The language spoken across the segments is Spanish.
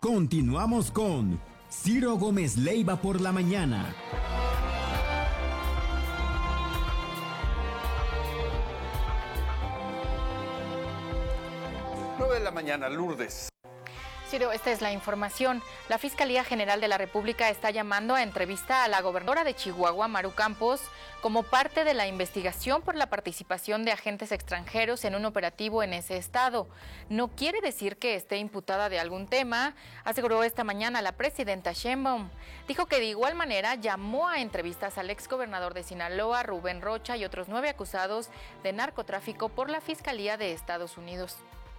Continuamos con Ciro Gómez Leiva por la mañana. 9 de la mañana, Lourdes. Ciro, esta es la información. La Fiscalía General de la República está llamando a entrevista a la gobernadora de Chihuahua, Maru Campos, como parte de la investigación por la participación de agentes extranjeros en un operativo en ese estado. No quiere decir que esté imputada de algún tema, aseguró esta mañana la presidenta Sheinbaum. Dijo que de igual manera llamó a entrevistas al exgobernador de Sinaloa, Rubén Rocha, y otros 9 acusados de narcotráfico por la Fiscalía de Estados Unidos.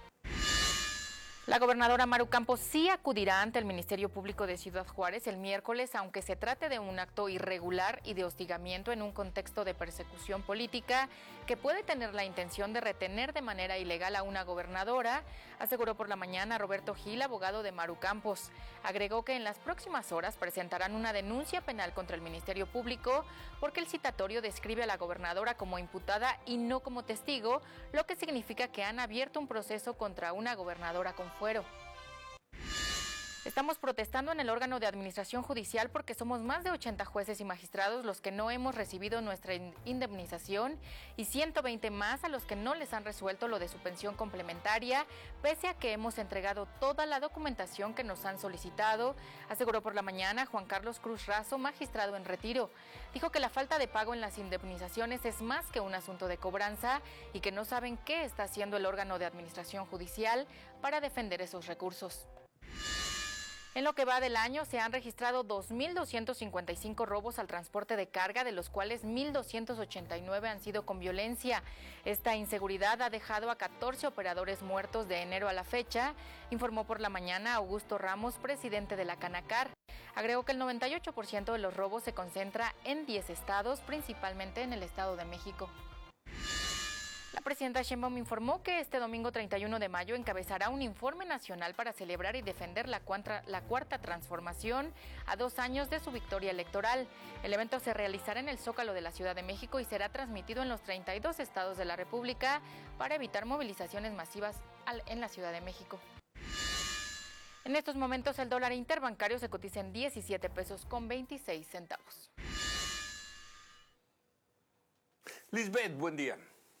La gobernadora Maru Campos sí acudirá ante el Ministerio Público de Ciudad Juárez el miércoles, aunque se trate de un acto irregular y de hostigamiento en un contexto de persecución política que puede tener la intención de retener de manera ilegal a una gobernadora, aseguró por la mañana Roberto Gil, abogado de Maru Campos. Agregó que en las próximas horas presentarán una denuncia penal contra el Ministerio Público porque el citatorio describe a la gobernadora como imputada y no como testigo, lo que significa que han abierto un proceso contra una gobernadora con fuero. Estamos protestando en el órgano de administración judicial porque somos más de 80 jueces y magistrados los que no hemos recibido nuestra indemnización y 120 más a los que no les han resuelto lo de su pensión complementaria, pese a que hemos entregado toda la documentación que nos han solicitado, aseguró por la mañana Juan Carlos Cruz Razo, magistrado en retiro. Dijo que la falta de pago en las indemnizaciones es más que un asunto de cobranza y que no saben qué está haciendo el órgano de administración judicial para defender esos recursos. En lo que va del año se han registrado 2.255 robos al transporte de carga, de los cuales 1.289 han sido con violencia. Esta inseguridad ha dejado a 14 operadores muertos de enero a la fecha, informó por la mañana Augusto Ramos, presidente de la Canacar. Agregó que el 98% de los robos se concentra en 10 estados, principalmente en el Estado de México. La presidenta Sheinbaum informó que este domingo 31 de mayo encabezará un informe nacional para celebrar y defender la cuarta transformación a 2 años de su victoria electoral. El evento se realizará en el Zócalo de la Ciudad de México y será transmitido en los 32 estados de la República para evitar movilizaciones masivas en la Ciudad de México. En estos momentos el dólar interbancario se cotiza en 17 pesos con 26 centavos. Lisbeth, buen día.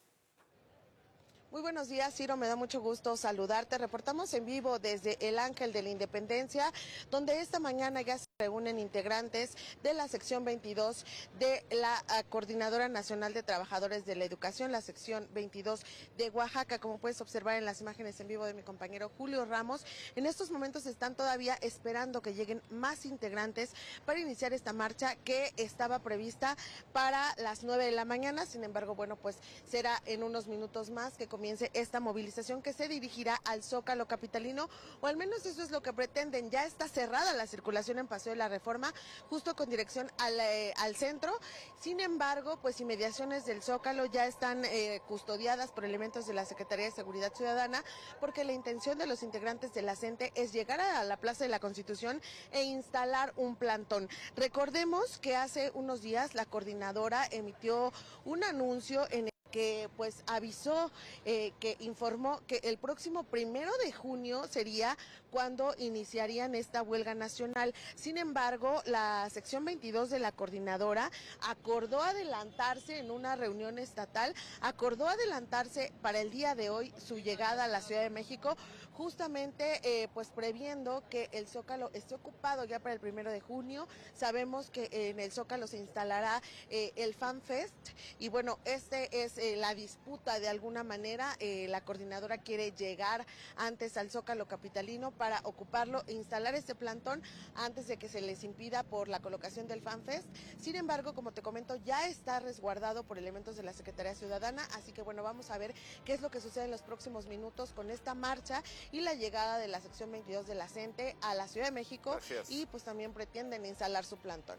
Muy buenos días, Ciro, me da mucho gusto saludarte. Reportamos en vivo desde el Ángel de la Independencia, donde esta mañana ya se reúnen integrantes de la sección 22 de la Coordinadora Nacional de Trabajadores de la Educación, la sección 22 de Oaxaca. Como puedes observar en las imágenes en vivo de mi compañero Julio Ramos, en estos momentos están todavía esperando que lleguen más integrantes para iniciar esta marcha que estaba prevista para las 9 de la mañana. Sin embargo, bueno, pues será en unos minutos más que comience esta movilización que se dirigirá al Zócalo capitalino, o al menos eso es lo que pretenden. Ya está cerrada la circulación en Paseo de la Reforma, justo con dirección al centro. Sin embargo, pues inmediaciones del Zócalo ya están custodiadas por elementos de la Secretaría de Seguridad Ciudadana, porque la intención de los integrantes de la CENTE es llegar a la Plaza de la Constitución e instalar un plantón. Recordemos que hace unos días la coordinadora emitió un anuncio en que pues avisó, que informó que el próximo 1 de junio sería cuando iniciarían esta huelga nacional. Sin embargo, la sección 22 de la coordinadora acordó adelantarse en una reunión estatal, acordó adelantarse para el día de hoy su llegada a la Ciudad de México, justamente pues previendo que el Zócalo esté ocupado ya para el 1 de junio. Sabemos que en el Zócalo se instalará el Fan Fest, y bueno, este es la disputa de alguna manera. La coordinadora quiere llegar antes al Zócalo capitalino para ocuparlo e instalar este plantón antes de que se les impida por la colocación del Fan Fest. Sin embargo, como te comento, ya está resguardado por elementos de la Secretaría Ciudadana, así que bueno, vamos a ver qué es lo que sucede en los próximos minutos con esta marcha y la llegada de la sección 22 de la CENTE a la Ciudad de México. Gracias. Y pues también pretenden instalar su plantón.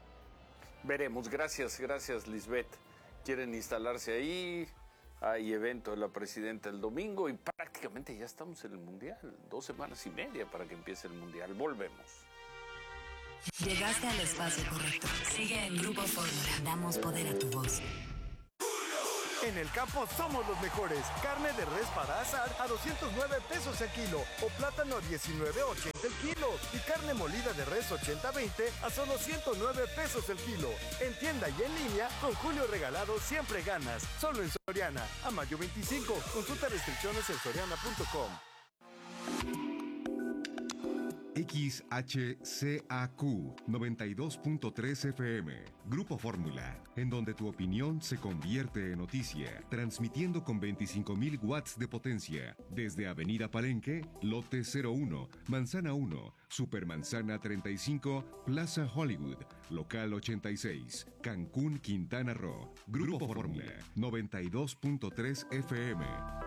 Veremos, gracias Lisbeth. Quieren instalarse ahí, hay evento de la presidenta el domingo y prácticamente ya estamos en el Mundial, 2 semanas y media para que empiece el Mundial. Volvemos. Llegaste al espacio correcto. Sigue en Grupo Fórmula. Damos poder a tu voz. En el campo somos los mejores. Carne de res para asar a 209 pesos el kilo o plátano a 19.80 el kilo y carne molida de res 80-20 a solo 109 pesos el kilo. En tienda y en línea, con Julio Regalado siempre ganas. Solo en Soriana. A mayo 25. Consulta restricciones en soriana.com. XHCAQ 92.3 FM, Grupo Fórmula, en donde tu opinión se convierte en noticia, transmitiendo con 25.000 watts de potencia, desde Avenida Palenque, Lote 01, Manzana 1, Supermanzana 35, Plaza Hollywood, Local 86, Cancún, Quintana Roo. Grupo Fórmula, 92.3 FM.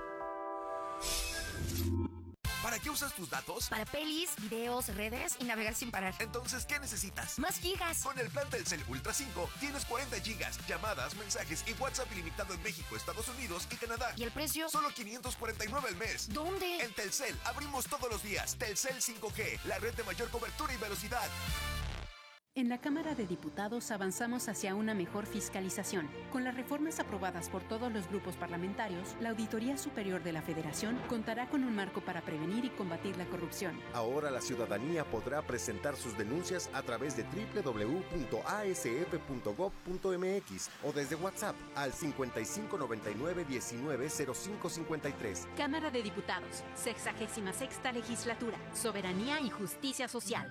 ¿Para qué usas tus datos? Para pelis, videos, redes y navegar sin parar. Entonces, ¿qué necesitas? ¡Más gigas! Con el plan Telcel Ultra 5 tienes 40 gigas, llamadas, mensajes y WhatsApp ilimitado en México, Estados Unidos y Canadá. ¿Y el precio? Solo 549 al mes. ¿Dónde? En Telcel, abrimos todos los días. Telcel 5G, la red de mayor cobertura y velocidad. En la Cámara de Diputados avanzamos hacia una mejor fiscalización. Con las reformas aprobadas por todos los grupos parlamentarios, la Auditoría Superior de la Federación contará con un marco para prevenir y combatir la corrupción. Ahora la ciudadanía podrá presentar sus denuncias a través de www.asf.gov.mx o desde WhatsApp al 5599-190553. Cámara de Diputados, 66ª Legislatura, Soberanía y Justicia Social.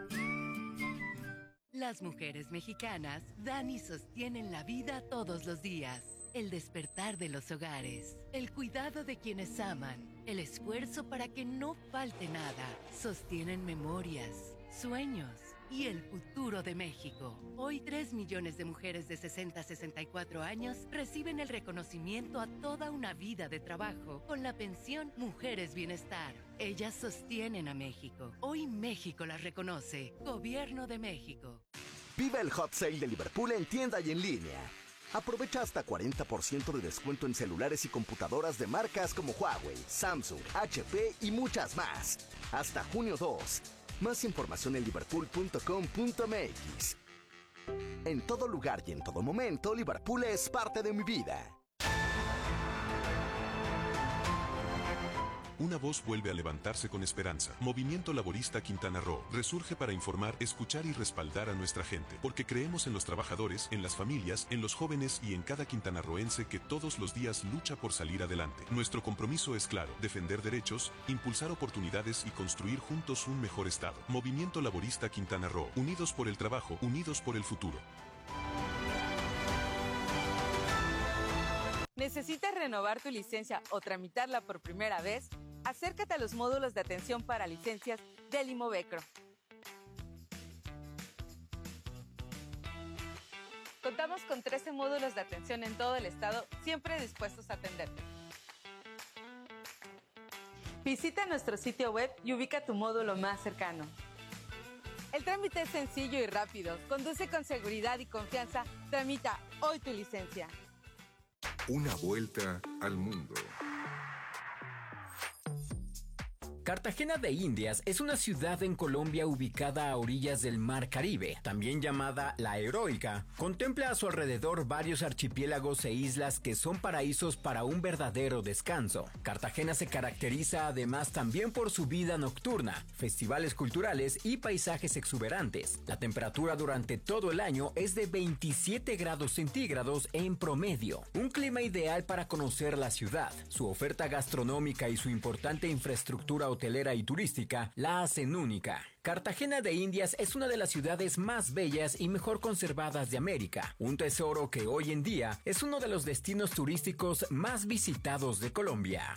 Las mujeres mexicanas dan y sostienen la vida todos los días. El despertar de los hogares, el cuidado de quienes aman, el esfuerzo para que no falte nada. Sostienen memorias, sueños y el futuro de México. Hoy 3 millones de mujeres de 60 a 64 años reciben el reconocimiento a toda una vida de trabajo con la pensión Mujeres Bienestar. Ellas sostienen a México. Hoy México las reconoce. Gobierno de México. Vive el Hot Sale de Liverpool en tienda y en línea. Aprovecha hasta 40% de descuento en celulares y computadoras de marcas como Huawei, Samsung, HP y muchas más. Hasta junio 2. Más información en liverpool.com.mx. En todo lugar y en todo momento, Liverpool es parte de mi vida. Una voz vuelve a levantarse con esperanza. Movimiento Laborista Quintana Roo resurge para informar, escuchar y respaldar a nuestra gente, porque creemos en los trabajadores, en las familias, en los jóvenes y en cada quintanarroense que todos los días lucha por salir adelante. Nuestro compromiso es claro: defender derechos, impulsar oportunidades y construir juntos un mejor estado. Movimiento Laborista Quintana Roo, unidos por el trabajo, unidos por el futuro. ¿Necesitas renovar tu licencia o tramitarla por primera vez? Acércate a los módulos de atención para licencias del Imovecro. Contamos con 13 módulos de atención en todo el estado, siempre dispuestos a atenderte. Visita nuestro sitio web y ubica tu módulo más cercano. El trámite es sencillo y rápido. Conduce con seguridad y confianza. Tramita hoy tu licencia. Una vuelta al mundo. Cartagena de Indias es una ciudad en Colombia ubicada a orillas del Mar Caribe, también llamada La Heroica. Contempla a su alrededor varios archipiélagos e islas que son paraísos para un verdadero descanso. Cartagena se caracteriza además también por su vida nocturna, festivales culturales y paisajes exuberantes. La temperatura durante todo el año es de 27 grados centígrados en promedio. Un clima ideal para conocer la ciudad. Su oferta gastronómica y su importante infraestructura hotelera y turística la hacen única. Cartagena de Indias es una de las ciudades más bellas y mejor conservadas de América, un tesoro que hoy en día es uno de los destinos turísticos más visitados de Colombia.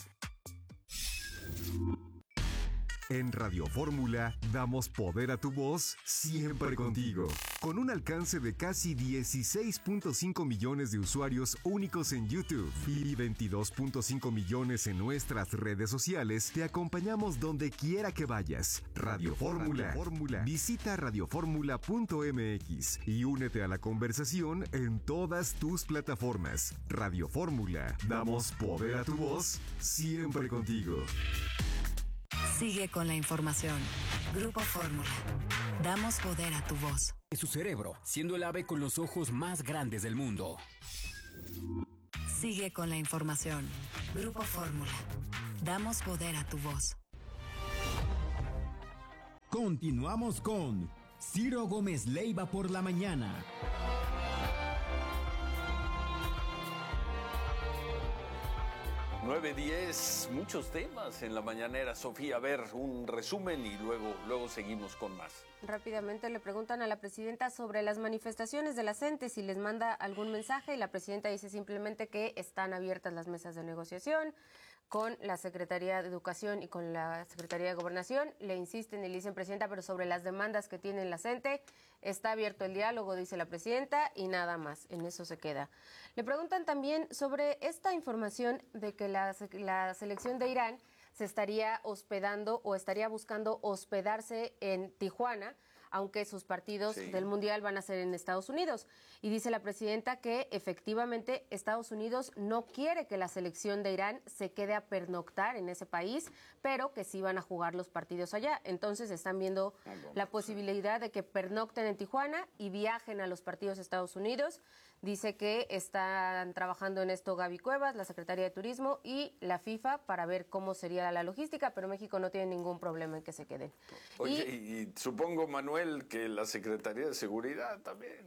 En Radio Fórmula damos poder a tu voz siempre contigo. Con un alcance de casi 16.5 millones de usuarios únicos en YouTube y 22.5 millones en nuestras redes sociales, te acompañamos donde quiera que vayas. Radio Fórmula. Visita radioformula.mx y únete a la conversación en todas tus plataformas. Radio Fórmula. Damos poder a tu voz siempre contigo. Sigue con la información. Grupo Fórmula. Damos poder a tu voz. Su cerebro, siendo el ave con los ojos más grandes del mundo. Sigue con la información. Grupo Fórmula. Damos poder a tu voz. Continuamos con Ciro Gómez Leiva por la mañana. 9:10, muchos temas en la mañanera. Sofía, a ver, un resumen y luego seguimos con más. Rápidamente le preguntan a la presidenta sobre las manifestaciones de la CENTE, si les manda algún mensaje, y la presidenta dice simplemente que están abiertas las mesas de negociación con la Secretaría de Educación y con la Secretaría de Gobernación. Le insisten y le dicen, presidenta, pero sobre las demandas que tiene la CENTE, está abierto el diálogo, dice la presidenta, y nada más, en eso se queda. Le preguntan también sobre esta información de que la selección de Irán se estaría hospedando o estaría buscando hospedarse en Tijuana, aunque sus partidos del Mundial van a ser en Estados Unidos. Y dice la presidenta que efectivamente Estados Unidos no quiere que la selección de Irán se quede a pernoctar en ese país, pero que sí van a jugar los partidos allá. Entonces están viendo la posibilidad de que pernocten en Tijuana y viajen a los partidos de Estados Unidos. Dice que están trabajando en esto Gaby Cuevas, la Secretaría de Turismo y la FIFA para ver cómo sería la logística, pero México no tiene ningún problema en que se queden. Oye, y supongo, Manuel, que la Secretaría de Seguridad también.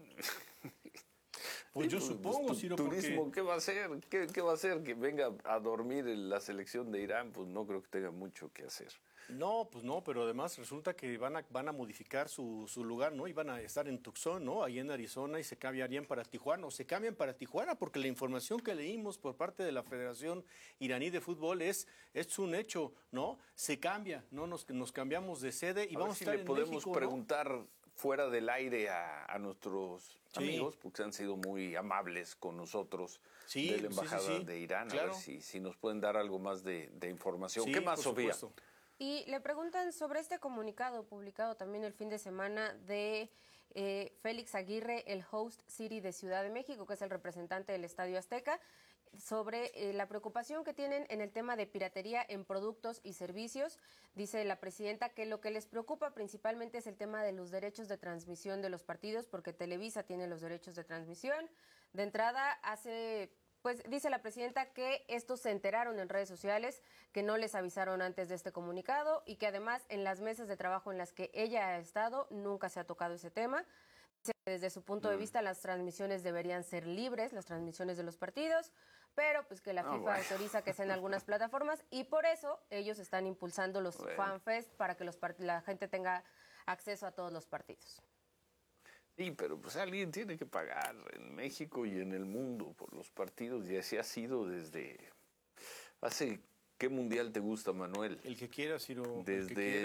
Pues yo supongo, Ciro, turismo, porque... ¿qué va a hacer? ¿Qué va a hacer? Que venga a dormir en la selección de Irán, pues no creo que tenga mucho que hacer. No, pues no, pero además resulta que van a modificar su lugar, ¿no? Y van a estar en Tucson, ¿no? Ahí en Arizona, y se cambiarían para Tijuana, o se cambian para Tijuana, porque la información que leímos por parte de la Federación Iraní de Fútbol es un hecho, ¿no? Se cambia, ¿no? Nos cambiamos de sede y vamos a estar en México, le podemos preguntar fuera del aire a nuestros amigos, porque han sido muy amables con nosotros de la Embajada de Irán, claro. A ver si nos pueden dar algo más de información. ¿Qué más, Sofía? Supuesto. Y le preguntan sobre este comunicado publicado también el fin de semana de Félix Aguirre, el host city de Ciudad de México, que es el representante del Estadio Azteca, sobre la preocupación que tienen en el tema de piratería en productos y servicios. Dice la presidenta que lo que les preocupa principalmente es el tema de los derechos de transmisión de los partidos, porque Televisa tiene los derechos de transmisión. De entrada, dice la presidenta que estos se enteraron en redes sociales, que no les avisaron antes de este comunicado y que además en las mesas de trabajo en las que ella ha estado nunca se ha tocado ese tema. Desde su punto de vista, las transmisiones deberían ser libres, las transmisiones de los partidos, pero pues que la FIFA autoriza que sean algunas plataformas y por eso ellos están impulsando los FanFest para que la gente tenga acceso a todos los partidos. Sí, pero pues alguien tiene que pagar en México y en el mundo por los partidos, y así ha sido desde hace... ¿Qué mundial te gusta, Manuel? El que quieras, Ciro. Desde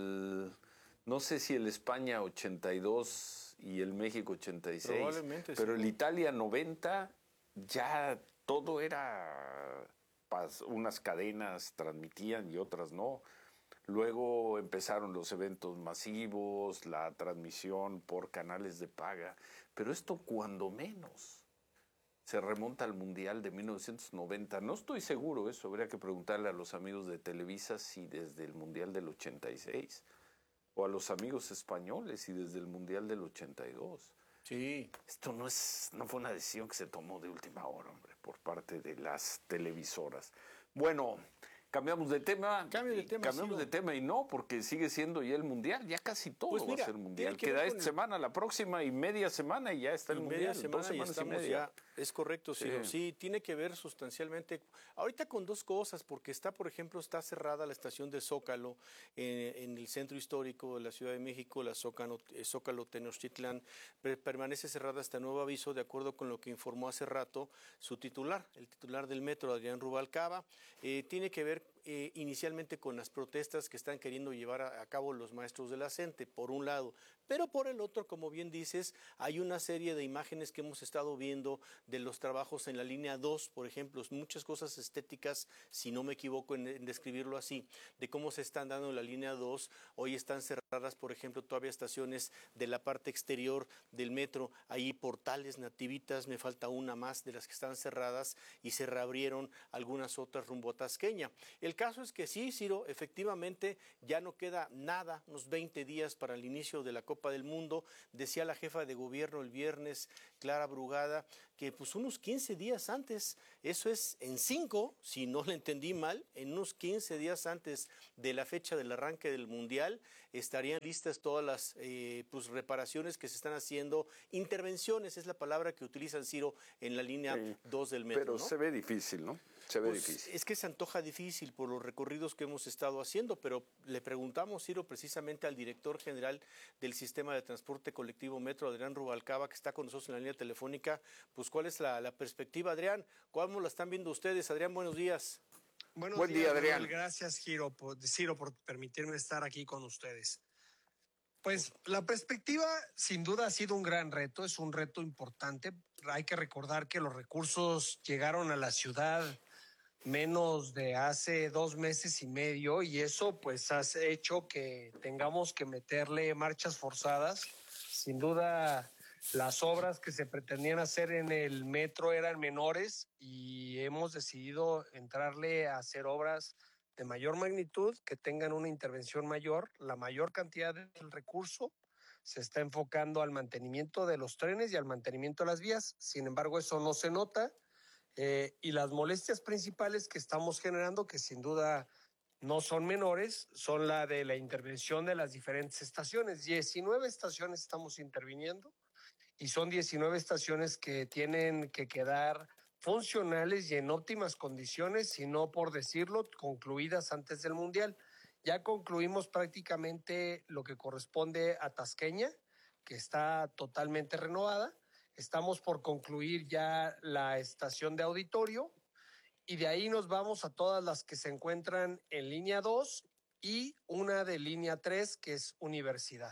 no sé si el España 82 y el México 86. Probablemente, pero sí. el Italia 90 ya todo era... unas cadenas transmitían y otras no. Luego empezaron los eventos masivos, la transmisión por canales de paga, pero esto cuando menos se remonta al Mundial de 1990. No estoy seguro, eso habría que preguntarle a los amigos de Televisa si desde el Mundial del 86, o a los amigos españoles si desde el Mundial del 82. Sí. Esto no fue una decisión que se tomó de última hora, hombre, por parte de las televisoras. Bueno... Cambiamos de tema. Cambiamos de tema y no, porque sigue siendo ya el Mundial. Ya casi todo va a ser Mundial. Queda esta semana, la próxima y media semana y ya está el Mundial. Media semana y estamos ya. Es correcto, Ciro. Sí, tiene que ver sustancialmente. Ahorita con dos cosas, porque por ejemplo, está cerrada la estación de Zócalo en el centro histórico de la Ciudad de México, la Zócalo Tenochtitlán. Permanece cerrada hasta nuevo aviso, de acuerdo con lo que informó hace rato su titular, el titular del metro, Adrián Rubalcaba. Tiene que ver inicialmente con las protestas que están queriendo llevar a cabo los maestros de la CENTE, por un lado, pero por el otro, como bien dices, hay una serie de imágenes que hemos estado viendo de los trabajos en la línea 2, por ejemplo, muchas cosas estéticas, si no me equivoco en describirlo así, de cómo se están dando en la línea 2. Hoy están cerradas, por ejemplo, todavía estaciones de la parte exterior del metro, ahí Portales, Nativitas, me falta una más de las que están cerradas, y se reabrieron algunas otras rumbo a Tasqueña. El caso es que sí, Ciro, efectivamente ya no queda nada, unos 20 días para el inicio de la Copa del Mundo. Decía la jefa de gobierno el viernes, Clara Brugada, que pues unos 15 días antes, eso es en 5, si no le entendí mal, en unos 15 días antes de la fecha del arranque del Mundial, estarían listas todas las pues reparaciones que se están haciendo, intervenciones es la palabra que utilizan, Ciro, en la línea 2 del metro. Pero ¿no? se ve difícil, ¿no? Se ve Pues, difícil. es que se antoja difícil por los recorridos que hemos estado haciendo, pero le preguntamos, Ciro, precisamente al director general del Sistema de Transporte Colectivo Metro, Adrián Rubalcaba, que está con nosotros en la línea telefónica, pues cuál es la perspectiva, Adrián, ¿cómo la están viendo ustedes? Adrián, buenos días. Buen día, Adrián. Gracias, Ciro, por permitirme estar aquí con ustedes. Pues la perspectiva sin duda ha sido un gran reto, es un reto importante. Hay que recordar que los recursos llegaron a la ciudad menos de hace 2 meses y medio y eso pues ha hecho que tengamos que meterle marchas forzadas. Sin duda las obras que se pretendían hacer en el metro eran menores y hemos decidido entrarle a hacer obras de mayor magnitud, que tengan una intervención mayor. La mayor cantidad del recurso se está enfocando al mantenimiento de los trenes y al mantenimiento de las vías. Sin embargo, eso no se nota. Y las molestias principales que estamos generando, que sin duda no son menores, son la de la intervención de las diferentes estaciones. 19 estaciones estamos interviniendo y son 19 estaciones que tienen que quedar funcionales y en óptimas condiciones, si no por decirlo, concluidas antes del Mundial. Ya concluimos prácticamente lo que corresponde a Tasqueña, que está totalmente renovada. Estamos por concluir ya la estación de Auditorio y de ahí nos vamos a todas las que se encuentran en línea 2 y una de línea 3, que es Universidad.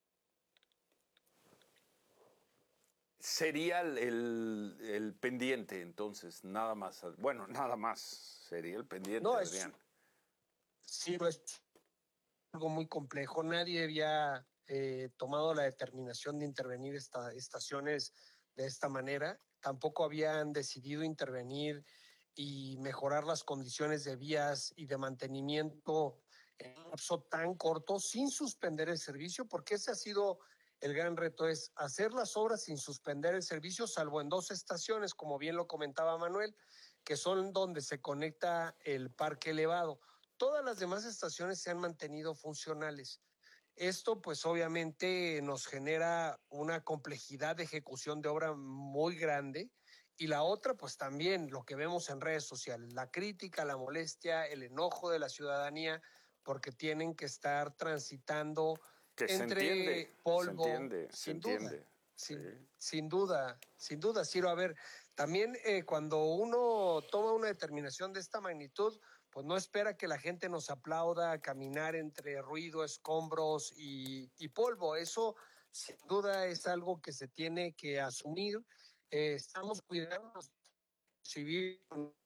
Sería el pendiente, entonces, nada más. Bueno, nada más sería el pendiente, No, Adrián. Sí, es algo muy complejo. Nadie había tomado la determinación de intervenir estaciones de esta manera. Tampoco habían decidido intervenir y mejorar las condiciones de vías y de mantenimiento en un lapso tan corto sin suspender el servicio, porque ese ha sido el gran reto, es hacer las obras sin suspender el servicio, salvo en 2 estaciones, como bien lo comentaba Manuel, que son donde se conecta el parque elevado. Todas las demás estaciones se han mantenido funcionales. Esto pues obviamente nos genera una complejidad de ejecución de obra muy grande y la otra pues también lo que vemos en redes sociales, la crítica, la molestia, el enojo de la ciudadanía porque tienen que estar transitando que entre polvo. Se entiende. Sin duda, Ciro. A ver, también cuando uno toma una determinación de esta magnitud, pues no espera que la gente nos aplauda caminar entre ruido, escombros y polvo. Eso sin duda es algo que se tiene que asumir. Estamos cuidando civil,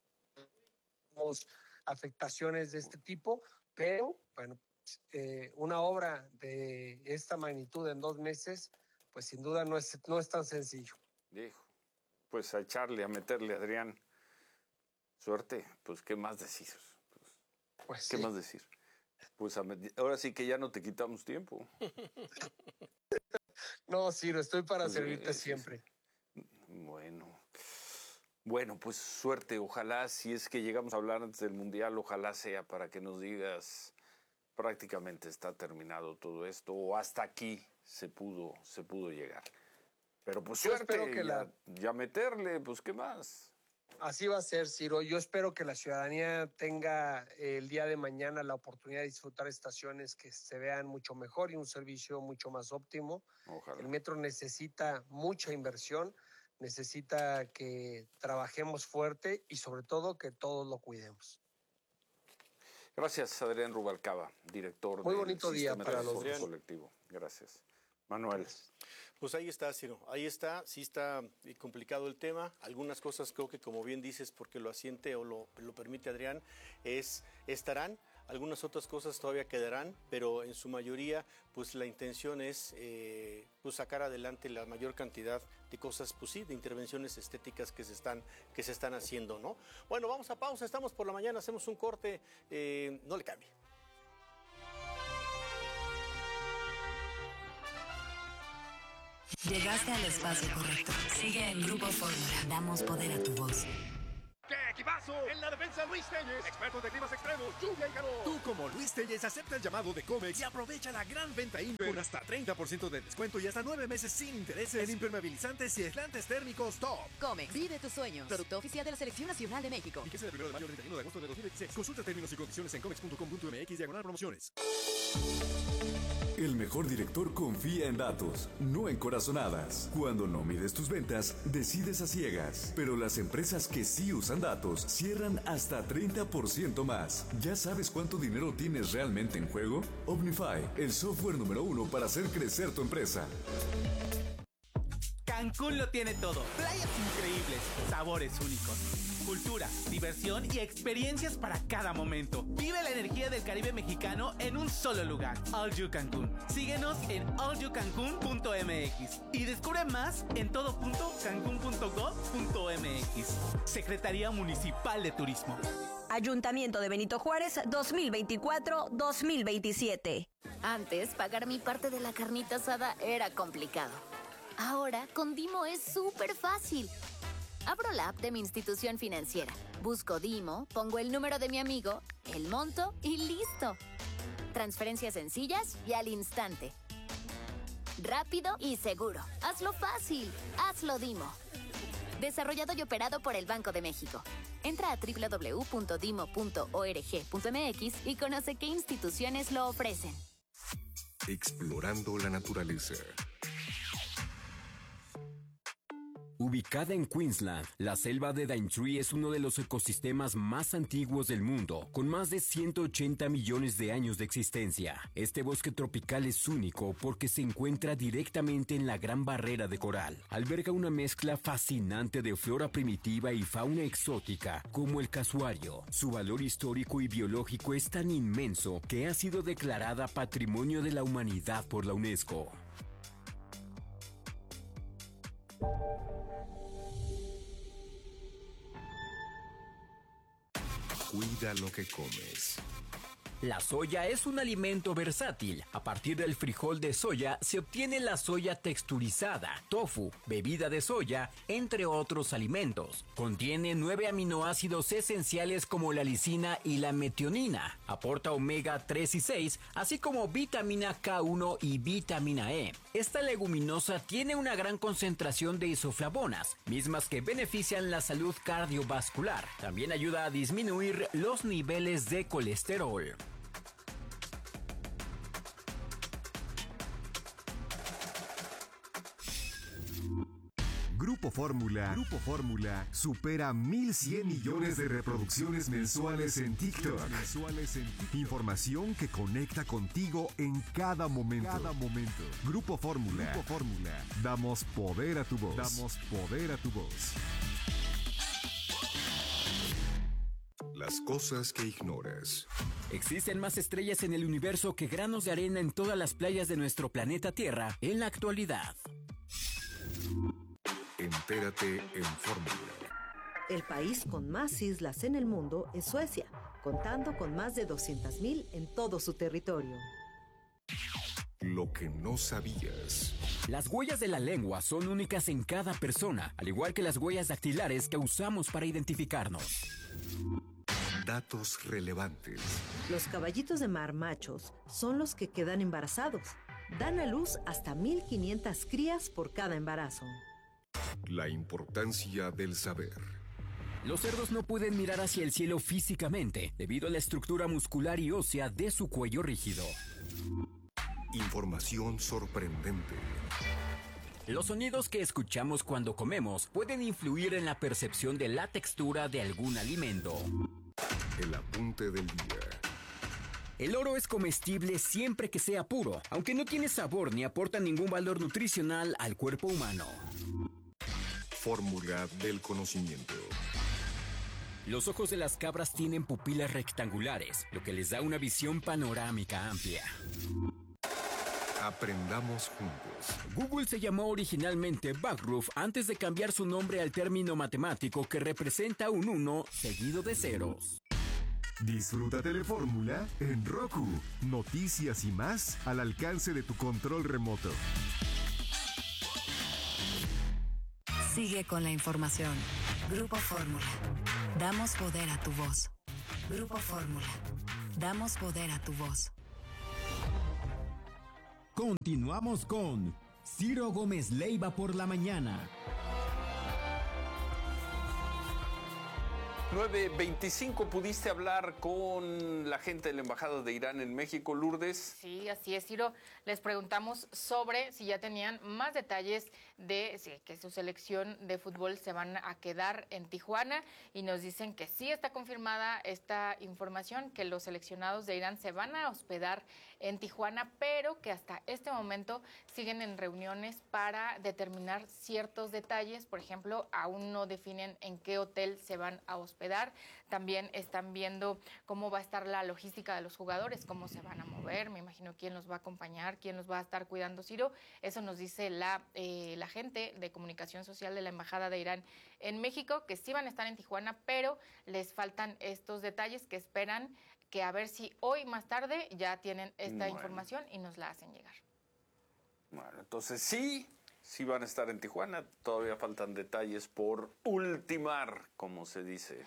afectaciones de este tipo, pero bueno, una obra de esta magnitud en 2 meses, pues sin duda no es tan sencillo. Dijo, pues a echarle, a meterle, Adrián. Suerte, pues ¿qué más decir? Pues ¿Qué sí. más decir? Pues ahora sí que ya no te quitamos tiempo. No, Ciro, estoy para servirte siempre. Bueno, pues suerte. Ojalá, si es que llegamos a hablar antes del Mundial, ojalá sea para que nos digas prácticamente está terminado todo esto o hasta aquí se pudo llegar. Pero pues Yo suerte, espero que ya meterle, pues ¿qué más? Así va a ser, Ciro. Yo espero que la ciudadanía tenga el día de mañana la oportunidad de disfrutar estaciones que se vean mucho mejor y un servicio mucho más óptimo. Ojalá. El metro necesita mucha inversión, necesita que trabajemos fuerte y sobre todo que todos lo cuidemos. Gracias, Adrián Rubalcaba, director Muy del bonito día Sistema para de los Transporte dos. Colectivo. Gracias. Manuel. Pues ahí está, Ciro, ahí está, sí está complicado el tema. Algunas cosas creo que, como bien dices, porque lo asiente o lo permite Adrián, estarán. Algunas otras cosas todavía quedarán, pero en su mayoría, pues la intención es pues sacar adelante la mayor cantidad de cosas, pues sí, de intervenciones estéticas que se están haciendo, ¿no? Bueno, vamos a pausa, estamos por la mañana, hacemos un corte, no le cambie. Llegaste al espacio correcto. Sigue en Grupo Fórmula. Damos poder a tu voz. ¡Qué equipazo! En la defensa, Luis Telles, experto de climas extremos, lluvia y calor. Tú, como Luis Telles, acepta el llamado de Comex y aprovecha la gran venta Inver con hasta 30% de descuento y hasta 9 meses sin intereses en impermeabilizantes y aislantes térmicos Top. Comex, vive tus sueños. Producto oficial de la Selección Nacional de México. Fíjese del 1 de mayo al 31 de agosto de 2026. Consulta términos y condiciones en comex.com.mx/promociones. El mejor director confía en datos, no en corazonadas. Cuando no mides tus ventas, decides a ciegas. Pero las empresas que sí usan datos cierran hasta 30% más. ¿Ya sabes cuánto dinero tienes realmente en juego? Omnify, el software número 1 para hacer crecer tu empresa. Cancún lo tiene todo. Playas increíbles, sabores únicos, cultura, diversión y experiencias para cada momento. Vive la energía del Caribe mexicano en un solo lugar. All You Cancún. Síguenos en allyoucancun.mx y descubre más en todo.cancun.gov.mx. Secretaría Municipal de Turismo. Ayuntamiento de Benito Juárez 2024-2027. Antes, pagar mi parte de la carnita asada era complicado. Ahora, con Dimo es súper fácil. Abro la app de mi institución financiera, busco Dimo, pongo el número de mi amigo, el monto y listo. Transferencias sencillas y al instante. Rápido y seguro. Hazlo fácil. Hazlo Dimo. Desarrollado y operado por el Banco de México. Entra a www.dimo.org.mx y conoce qué instituciones lo ofrecen. Explorando la naturaleza. Ubicada en Queensland, la selva de Daintree es uno de los ecosistemas más antiguos del mundo, con más de 180 millones de años de existencia. Este bosque tropical es único porque se encuentra directamente en la Gran Barrera de Coral. Alberga una mezcla fascinante de flora primitiva y fauna exótica, como el casuario. Su valor histórico y biológico es tan inmenso que ha sido declarada Patrimonio de la Humanidad por la UNESCO. Cuida lo que comes. La soya es un alimento versátil. A partir del frijol de soya se obtiene la soya texturizada, tofu, bebida de soya, entre otros alimentos. Contiene 9 aminoácidos esenciales como la lisina y la metionina. Aporta omega 3 y 6, así como vitamina K1 y vitamina E. Esta leguminosa tiene una gran concentración de isoflavonas, mismas que benefician la salud cardiovascular. También ayuda a disminuir los niveles de colesterol. Grupo Fórmula supera 1,100 millones de reproducciones mensuales en TikTok. Información que conecta contigo en cada momento. Grupo Fórmula. Damos poder a tu voz. Las cosas que ignoras. Existen más estrellas en el universo que granos de arena en todas las playas de nuestro planeta Tierra en la actualidad. Entérate en Fórmula. El país con más islas en el mundo es Suecia, contando con más de 200,000 en todo su territorio. Lo que no sabías. Las huellas de la lengua son únicas en cada persona, al igual que las huellas dactilares que usamos para identificarnos. Datos relevantes. Los caballitos de mar machos son los que quedan embarazados. Dan a luz hasta 1,500 crías por cada embarazo. La importancia del saber. Los cerdos no pueden mirar hacia el cielo físicamente, debido a la estructura muscular y ósea de su cuello rígido. Información sorprendente. Los sonidos que escuchamos cuando comemos pueden influir en la percepción de la textura de algún alimento. El apunte del día. El oro es comestible siempre que sea puro, aunque no tiene sabor ni aporta ningún valor nutricional al cuerpo humano. Fórmula del conocimiento. Los ojos de las cabras tienen pupilas rectangulares, lo que les da una visión panorámica amplia. Aprendamos juntos. Google se llamó originalmente Backroof antes de cambiar su nombre al término matemático que representa un 1 seguido de ceros. Disfruta Telefórmula en Roku. Noticias y más al alcance de tu control remoto. Sigue con la información. Grupo Fórmula. Damos poder a tu voz. Grupo Fórmula. Damos poder a tu voz. Continuamos con Ciro Gómez Leiva por la mañana. 9:25, ¿pudiste hablar con la gente de la Embajada de Irán en México, Lourdes? Sí, así es, Ciro. Les preguntamos sobre si ya tenían más detalles de que su selección de fútbol se van a quedar en Tijuana y nos dicen que sí está confirmada esta información, que los seleccionados de Irán se van a hospedar en Tijuana, pero que hasta este momento siguen en reuniones para determinar ciertos detalles. Por ejemplo, aún no definen en qué hotel se van a hospedar. También están viendo cómo va a estar la logística de los jugadores, cómo se van a mover, me imagino quién los va a acompañar, quién los va a estar cuidando, Ciro. Eso nos dice la gente de comunicación social de la Embajada de Irán en México, que sí van a estar en Tijuana, pero les faltan estos detalles que esperan que a ver si hoy más tarde ya tienen esta información y nos la hacen llegar. Bueno, entonces sí van a estar en Tijuana, todavía faltan detalles por ultimar, como se dice.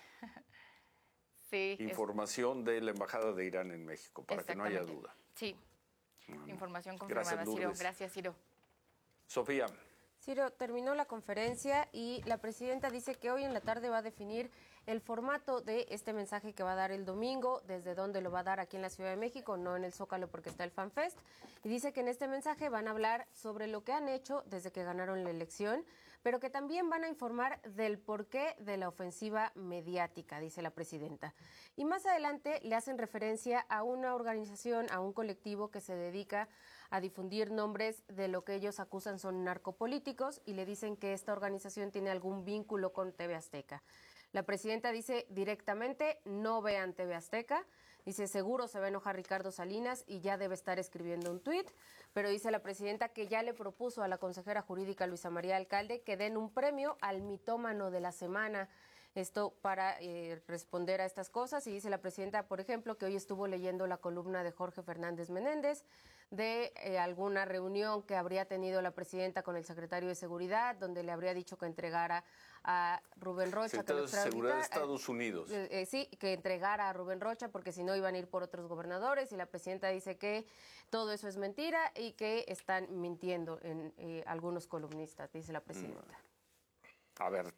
Sí. Información de la Embajada de Irán en México, para que no haya duda. Sí, información confirmada, Ciro. Gracias, Ciro. Sofía. Ciro, terminó la conferencia y la presidenta dice que hoy en la tarde va a definir el formato de este mensaje que va a dar el domingo, desde dónde lo va a dar aquí en la Ciudad de México, no en el Zócalo porque está el FanFest. Y dice que en este mensaje van a hablar sobre lo que han hecho desde que ganaron la elección, pero que también van a informar del porqué de la ofensiva mediática, dice la presidenta. Y más adelante le hacen referencia a una organización, a un colectivo que se dedica a difundir nombres de lo que ellos acusan son narcopolíticos y le dicen que esta organización tiene algún vínculo con TV Azteca. La presidenta dice directamente, no vean TV Azteca. Dice, seguro se va a enojar Ricardo Salinas y ya debe estar escribiendo un tuit. Pero dice la presidenta que ya le propuso a la consejera jurídica Luisa María Alcalde que den un premio al mitómano de la semana. Esto para responder a estas cosas. Y dice la presidenta, por ejemplo, que hoy estuvo leyendo la columna de Jorge Fernández Menéndez de alguna reunión que habría tenido la presidenta con el secretario de Seguridad, donde le habría dicho que entregara a Rubén Rocha. Secretario de Seguridad de Estados Unidos. Sí, que entregara a Rubén Rocha, porque si no iban a ir por otros gobernadores, y la presidenta dice que todo eso es mentira y que están mintiendo en algunos columnistas, dice la presidenta. A ver,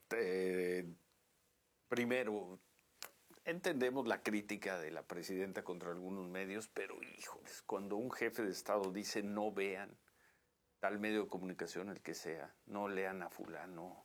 primero, entendemos la crítica de la presidenta contra algunos medios, pero híjoles, cuando un jefe de Estado dice no vean tal medio de comunicación, el que sea, no lean a fulano,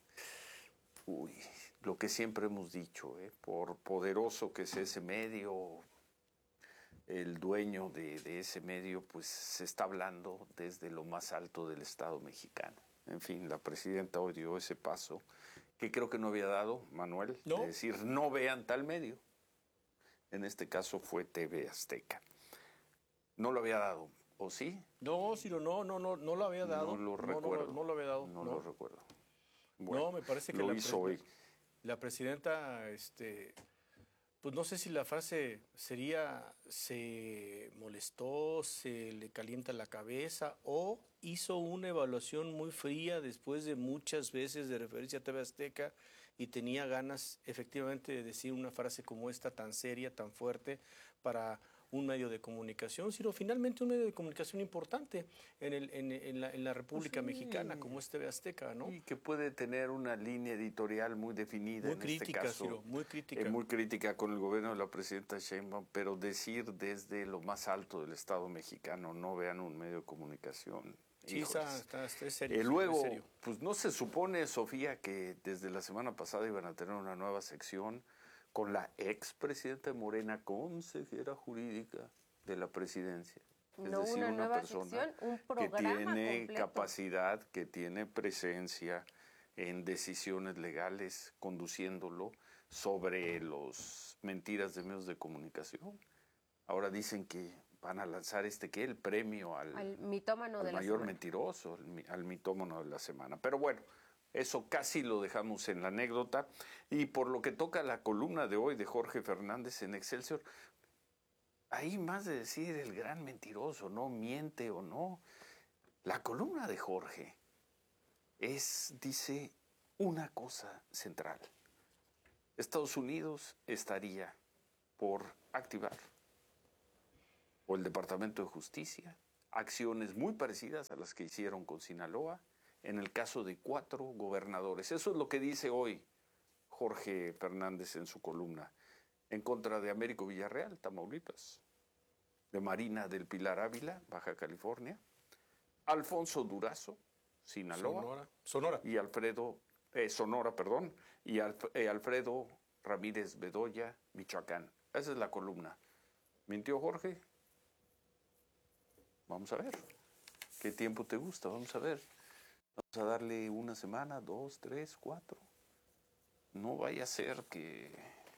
lo que siempre hemos dicho, por poderoso que sea ese medio, el dueño de ese medio, pues se está hablando desde lo más alto del Estado mexicano. En fin, la presidenta hoy dio ese paso que creo que no había dado, Manuel, ¿no? De decir no vean tal medio. En este caso fue TV Azteca. ¿No lo había dado? ¿O sí? No, Ciro, no lo había dado. No lo recuerdo. No lo había dado. No lo recuerdo. Bueno, no, me parece que lo hizo hoy. La presidenta, pues no sé si la frase sería se molestó, se le calienta la cabeza o hizo una evaluación muy fría después de muchas veces de referirse a TV Azteca y tenía ganas efectivamente de decir una frase como esta tan seria, tan fuerte para un medio de comunicación, sino finalmente un medio de comunicación importante en la República Mexicana, como es TV Azteca, ¿no? Y que puede tener una línea editorial muy definida, muy en crítica, este caso. Ciro, muy crítica. Muy crítica con el gobierno de la presidenta Sheinbaum, pero decir desde lo más alto del Estado mexicano, no vean un medio de comunicación. Sí, está serio. Luego, serio. pues no se supone, Sofía, que desde la semana pasada iban a tener una nueva sección con la expresidenta de Morena, consejera jurídica de la presidencia. Es no decir, una nueva persona sección, un que programa tiene completo. capacidad, que tiene presencia en decisiones legales, conduciéndolo sobre las mentiras de medios de comunicación. Ahora dicen que van a lanzar el premio al mitómano de la mayor semana. mentiroso, al mitómano de la semana. Pero bueno, eso casi lo dejamos en la anécdota. Y por lo que toca la columna de hoy de Jorge Fernández en Excelsior, ahí más de decir el gran mentiroso, no miente o no. La columna de Jorge dice una cosa central. Estados Unidos estaría por activar, o el Departamento de Justicia, acciones muy parecidas a las que hicieron con Sinaloa en el caso de 4 gobernadores. Eso es lo que dice hoy Jorge Fernández en su columna, en contra de Américo Villarreal, Tamaulipas, de Marina del Pilar Ávila, Baja California, Alfonso Durazo, Sinaloa, Sonora. y Alfredo Ramírez Bedoya, Michoacán. Esa es la columna. ¿Mintió Jorge? Vamos a ver. ¿Qué tiempo te gusta? Vamos a ver. Vamos a darle 1 semana, 2, 3, 4. No vaya a ser que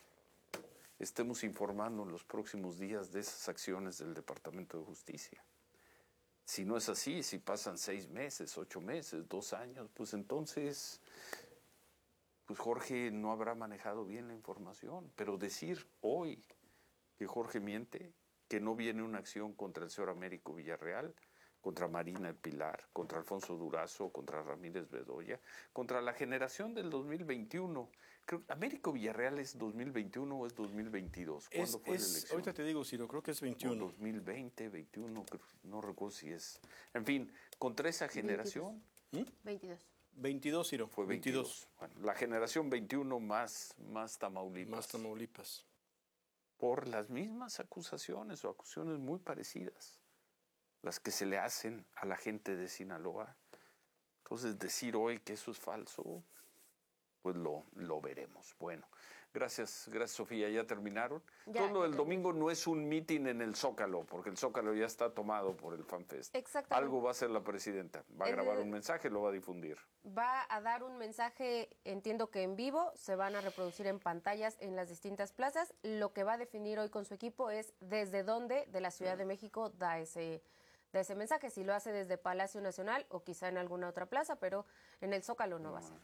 estemos informando en los próximos días de esas acciones del Departamento de Justicia. Si no es así, si pasan 6 meses, 8 meses, 2 años, pues entonces, pues Jorge no habrá manejado bien la información. Pero decir hoy que Jorge miente, que no viene una acción contra el señor Américo Villarreal, contra Marina El Pilar, contra Alfonso Durazo, contra Ramírez Bedoya, contra la generación del 2021. Creo que Américo Villarreal es 2021 o es 2022. ¿Cuándo fue la elección? Ahorita te digo, Ciro, creo que es 21. O 2020, 21, no recuerdo si es. En fin, contra esa generación. 22. 22, Ciro. Fue 22. Bueno, la generación 21 más Tamaulipas. Más Tamaulipas. Por las mismas acusaciones o acusaciones muy parecidas, las que se le hacen a la gente de Sinaloa. Entonces, decir hoy que eso es falso, pues lo veremos. Bueno, gracias Sofía, ¿ya terminaron? Ya, Todo lo del ya domingo no es un mitin en el Zócalo, porque el Zócalo ya está tomado por el FanFest. Exactamente. Algo va a hacer la presidenta, va a grabar un mensaje, lo va a difundir. Va a dar un mensaje, entiendo que en vivo, se van a reproducir en pantallas en las distintas plazas. Lo que va a definir hoy con su equipo es desde dónde de la Ciudad de México da ese mensaje, si lo hace desde Palacio Nacional o quizá en alguna otra plaza, pero en el Zócalo no va a ser.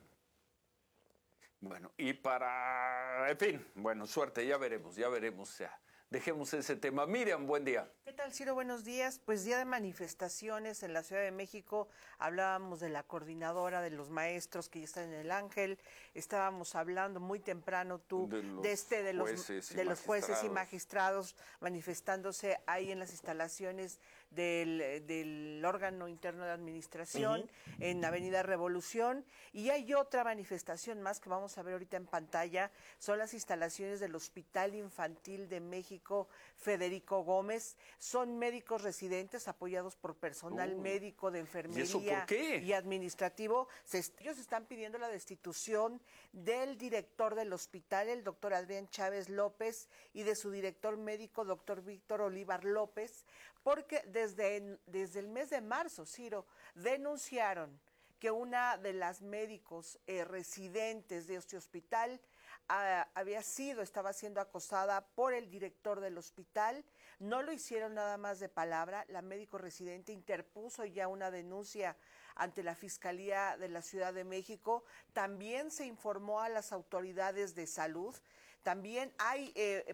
Bueno, y en fin, bueno, suerte, ya veremos, ya. Dejemos ese tema. Miriam, buen día. ¿Qué tal, Ciro? Buenos días. Pues día de manifestaciones en la Ciudad de México. Hablábamos de la coordinadora de los maestros que ya están en el Ángel. Estábamos hablando muy temprano de los jueces y magistrados manifestándose ahí en las instalaciones del órgano interno de administración en Avenida Revolución. Y hay otra manifestación más que vamos a ver ahorita en pantalla. Son las instalaciones del Hospital Infantil de México Federico Gómez. Son médicos residentes apoyados por personal médico de enfermería. ¿Y eso por qué? Y administrativo. Ellos están pidiendo la destitución del director del hospital, el doctor Adrián Chávez López, y de su director médico, doctor Víctor Olivar López, porque desde el mes de marzo, Ciro, denunciaron que una de las médicos residentes de este hospital estaba siendo acosada por el director del hospital. No lo hicieron nada más de palabra. La médico residente interpuso ya una denuncia ante la Fiscalía de la Ciudad de México. También se informó a las autoridades de salud. También hay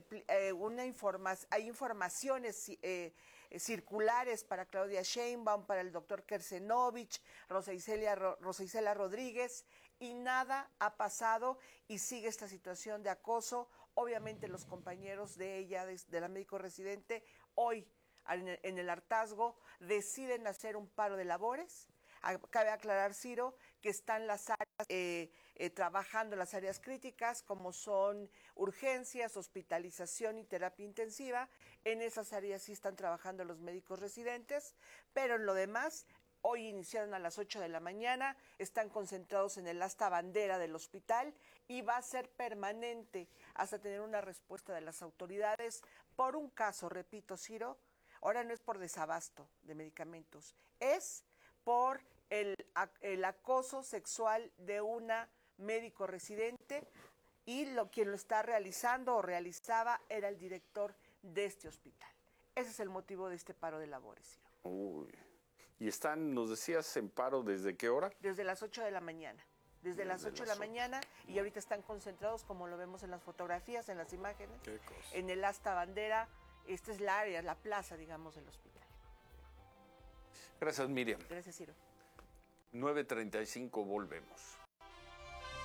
informaciones circulares para Claudia Sheinbaum, para el doctor Kersenovich, Rosa Isela Rodríguez, y nada ha pasado y sigue esta situación de acoso. Obviamente los compañeros de ella, de la médico residente, hoy en el hartazgo deciden hacer un paro de labores. Cabe aclarar, Ciro, que están las áreas trabajando las áreas críticas, como son urgencias, hospitalización y terapia intensiva. En esas áreas sí están trabajando los médicos residentes, pero en lo demás, hoy iniciaron a las 8 de la mañana, están concentrados en el asta bandera del hospital y va a ser permanente hasta tener una respuesta de las autoridades por un caso, repito, Ciro, ahora no es por desabasto de medicamentos, es por el acoso sexual de una médico residente, y quien lo está realizando o realizaba era el director de este hospital. Ese es el motivo de este paro de labores, Ciro. Uy. ¿Y están, nos decías, en paro desde qué hora? Desde las 8 de la mañana. Desde las 8 de la mañana, y ahorita están concentrados, como lo vemos en las fotografías, en las imágenes, en el asta bandera. Esta es la área, la plaza, digamos, del hospital. Gracias, Miriam. Gracias, Ciro. 9:35, volvemos.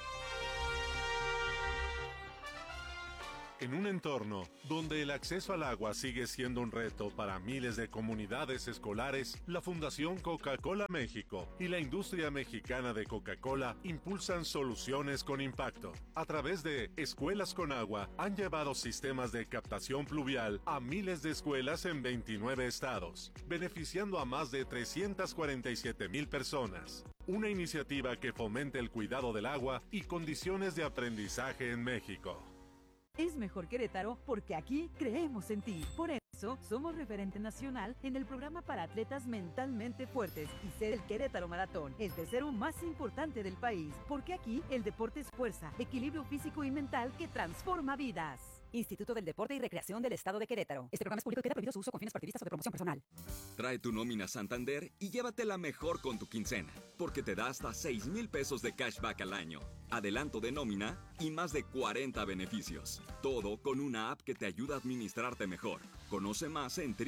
En un entorno donde el acceso al agua sigue siendo un reto para miles de comunidades escolares, la Fundación Coca-Cola México y la industria mexicana de Coca-Cola impulsan soluciones con impacto. A través de Escuelas con Agua, han llevado sistemas de captación pluvial a miles de escuelas en 29 estados, beneficiando a más de 347,000 personas. Una iniciativa que fomente el cuidado del agua y condiciones de aprendizaje en México. Es mejor Querétaro porque aquí creemos en ti. Por eso, somos referente nacional en el programa para atletas mentalmente fuertes y ser el Querétaro Maratón, el tercero más importante del país. Porque aquí el deporte es fuerza, equilibrio físico y mental que transforma vidas. Instituto del Deporte y Recreación del Estado de Querétaro. Este programa es público y queda prohibido su uso con fines partidistas o de promoción personal. Trae tu nómina Santander y llévatela mejor con tu quincena, porque te da hasta 6,000 pesos de cashback al año, adelanto de nómina y más de 40 beneficios. Todo con una app que te ayuda a administrarte mejor. Conoce más en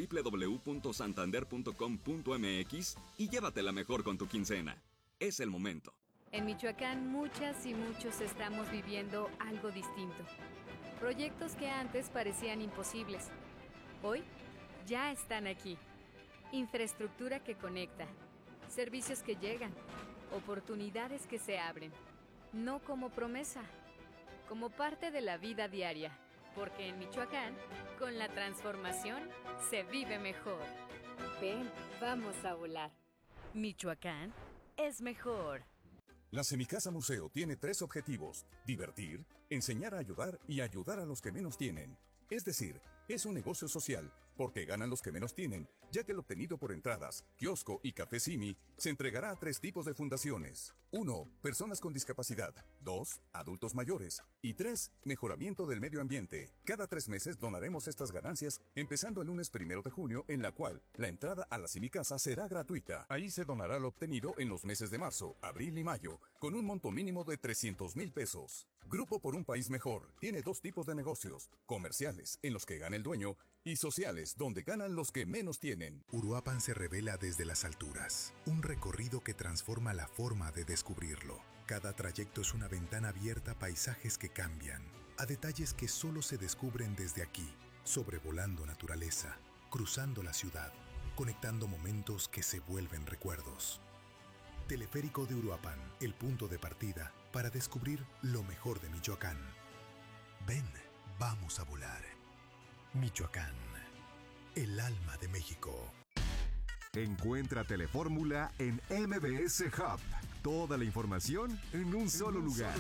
www.santander.com.mx y llévatela mejor con tu quincena. Es el momento. En Michoacán, muchas y muchos estamos viviendo algo distinto. Proyectos que antes parecían imposibles, hoy ya están aquí. Infraestructura que conecta, servicios que llegan, oportunidades que se abren. No como promesa, como parte de la vida diaria. Porque en Michoacán, con la transformación, se vive mejor. Ven, vamos a volar. Michoacán es mejor. La Semicasa Museo tiene 3 objetivos: divertir, enseñar a ayudar y ayudar a los que menos tienen. Es decir, es un negocio social, porque ganan los que menos tienen, ya que el obtenido por entradas, kiosco y café Simi se entregará a 3 tipos de fundaciones. 1. Personas con discapacidad. 2. Adultos mayores. Y 3. Mejoramiento del medio ambiente. Cada 3 meses donaremos estas ganancias, empezando el lunes 1 de junio, en la cual la entrada a la Semicasa será gratuita. Ahí se donará lo obtenido en los meses de marzo, abril y mayo, con un monto mínimo de 300,000 pesos. Grupo por un País Mejor tiene 2 tipos de negocios: comerciales, en los que gana el dueño, y sociales, donde ganan los que menos tienen. Uruapan se revela desde las alturas, un recorrido que transforma la forma de descubrirlo. Cada trayecto es una ventana abierta a paisajes que cambian, a detalles que solo se descubren desde aquí, sobrevolando naturaleza, cruzando la ciudad, conectando momentos que se vuelven recuerdos. Teleférico de Uruapan, el punto de partida para descubrir lo mejor de Michoacán. Ven, vamos a volar. Michoacán, el alma de México. Encuentra Telefórmula en MBS Hub. Toda la información en un solo lugar.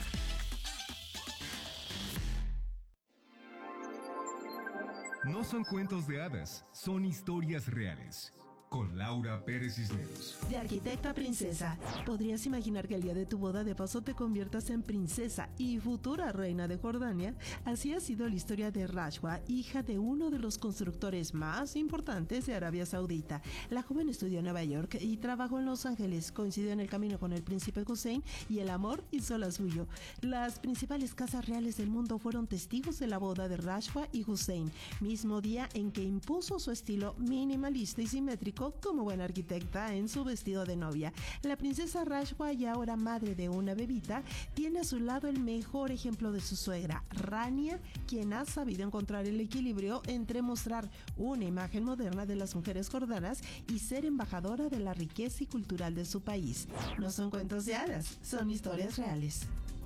No son cuentos de hadas, son historias reales. Con Laura Pérez Cisneros. De arquitecta a princesa, ¿podrías imaginar que el día de tu boda de paso te conviertas en princesa y futura reina de Jordania? Así ha sido la historia de Rashwa, hija de uno de los constructores más importantes de Arabia Saudita. La joven estudió en Nueva York y trabajó en Los Ángeles. Coincidió en el camino con el príncipe Hussein y el amor hizo la suyo. Las principales casas reales del mundo fueron testigos de la boda de Rashwa y Hussein, mismo día en que impuso su estilo minimalista y simétrico como buena arquitecta en su vestido de novia. La princesa Rashwa, y ahora madre de una bebita, tiene a su lado el mejor ejemplo de su suegra, Rania, quien ha sabido encontrar el equilibrio entre mostrar una imagen moderna de las mujeres jordanas y ser embajadora de la riqueza y cultural de su país. No son cuentos de hadas, son historias reales.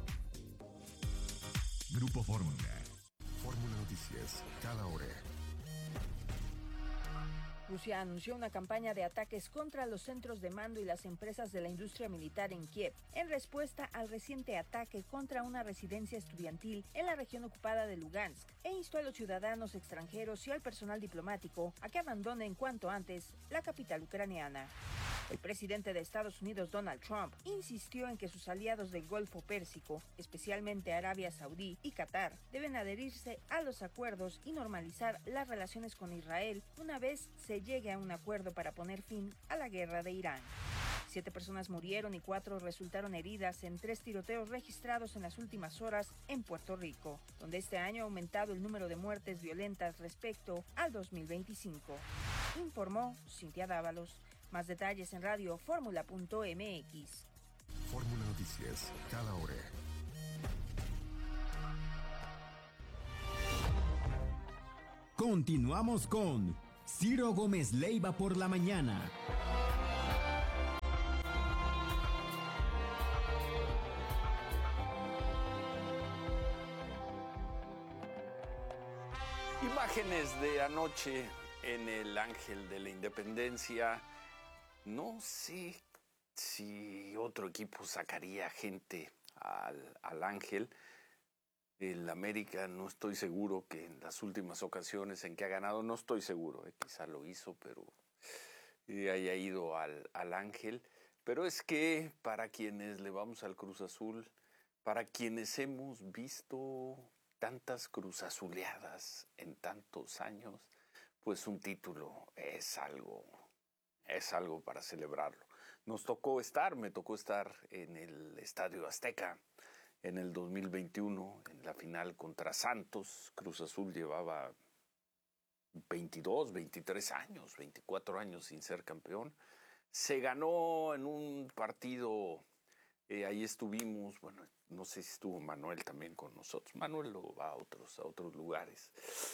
Grupo Fórmula. Fórmula Noticias, cada hora. Rusia anunció una campaña de ataques contra los centros de mando y las empresas de la industria militar en Kiev, en respuesta al reciente ataque contra una residencia estudiantil en la región ocupada de Lugansk, e instó a los ciudadanos extranjeros y al personal diplomático a que abandonen cuanto antes la capital ucraniana. El presidente de Estados Unidos, Donald Trump, insistió en que sus aliados del Golfo Pérsico, especialmente Arabia Saudí y Qatar, deben adherirse a los acuerdos y normalizar las relaciones con Israel una vez se llegue a un acuerdo para poner fin a la guerra de Irán. 7 personas murieron y 4 resultaron heridas en 3 tiroteos registrados en las últimas horas en Puerto Rico, donde este año ha aumentado el número de muertes violentas respecto al 2025. Informó Cintia Dávalos. Más detalles en radioformula.mx. Fórmula Noticias, cada hora. Continuamos con Ciro Gómez Leiva por la mañana. Imágenes de anoche en el Ángel de la Independencia. No sé si otro equipo sacaría gente al Ángel. El América no estoy seguro que en las últimas ocasiones en que ha ganado, no estoy seguro, quizá lo hizo, pero haya ido al Ángel. Pero es que para quienes le vamos al Cruz Azul, para quienes hemos visto tantas cruzazuleadas en tantos años, pues un título es algo para celebrarlo. Me tocó estar en el Estadio Azteca en el 2021, en la final contra Santos. Cruz Azul llevaba 22, 23 años, 24 años sin ser campeón. Se ganó en un partido, ahí estuvimos, bueno, no sé si estuvo Manuel también con nosotros. Manuel lo va a otros lugares.